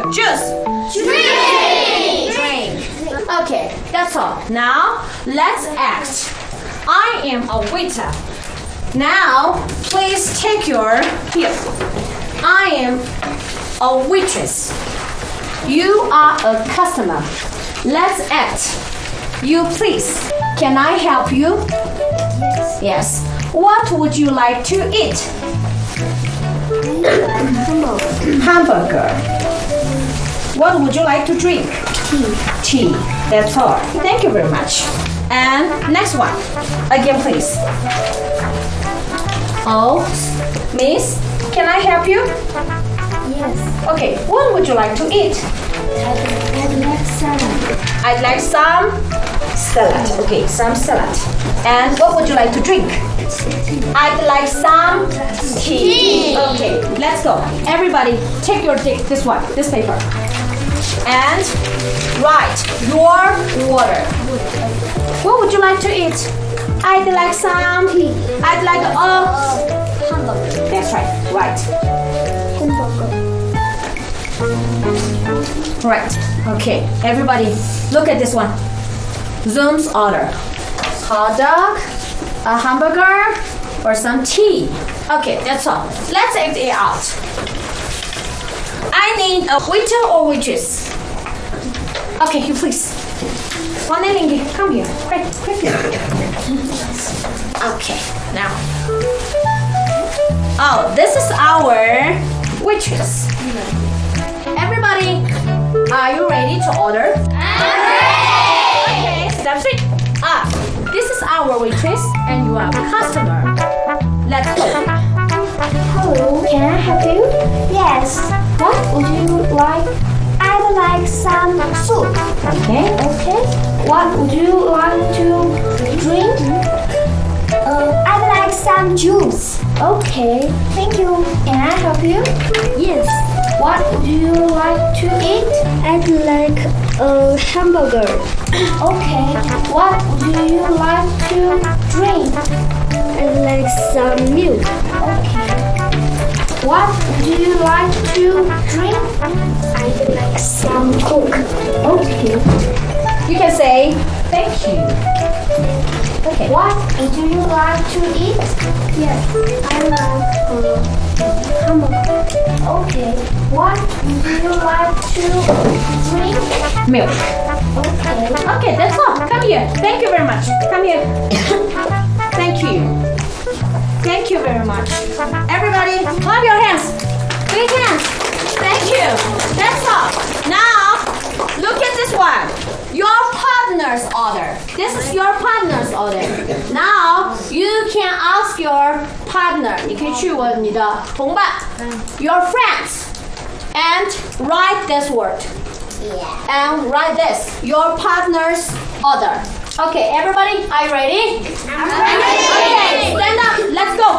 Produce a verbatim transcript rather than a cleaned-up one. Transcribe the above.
Juice. Drink. Drink. Okay, that's all. Now let's act. I am a waiter. Now please take your here. I am a waitress. You are a customer. Let's act. You please. Can I help you? Yes. Yes. What would you like to eat? Hamburger. Hamburger. What would you like to drink? Tea. Tea. That's all. Thank you very much. And next one. Again, please. Oh, miss, can I help you? Yes. Okay, what would you like to eat? I'd like salad. I'd like some salad. Okay, some salad. And what would you like to drink? I'd like some tea. Okay, let's go. Everybody, take your take this one, this paper, and write your order. What would you like to eat? I'd like some tea. I'd like a Hamburger. That's right. Right. Hamburger. Right. Okay. Everybody, look at this one. Zoom's order: hot dog, a hamburger, or some tea. Okay, that's all. Let's act it out. I need a waiter or waitress. Okay, you please. One Lingy, come here. Right, quickly. Okay, now. Oh, this is our waitress. Everybody, are you ready to order? Okay, that's it. Ah, this is our waitress, and you are a customer. Let's go. Hello, can I help you? Yes. What would you like? I'd like some soup. Okay. Okay. What would you like to drink? Uh, I'd like some juice. Okay. Thank you. Can I help you? Yes. What would you like to eat? I'd like a hamburger. Okay. What would you like to drink? I'd like some milk. Okay. What would you like to drink? I'd like some Coke. Okay. You can say thank you. Okay. What would you like to eat? Yes, I like a hamburger. Okay. What would you like to drink? Milk. Okay. Okay, that's all. Come here. Thank you very much. Come here. Thank you. Thank you very much. Everybody, clap your hands. Big hands. Thank you. That's all. Now, look at this one. Your partner's order. This is your partner's order. Now, you can ask your partner. 你可以去问你的同伴 your friends, and write this word. Yeah. And write this. Your partner's order. Okay, everybody, are you ready? I'm ready. Okay, stand up. Let's go.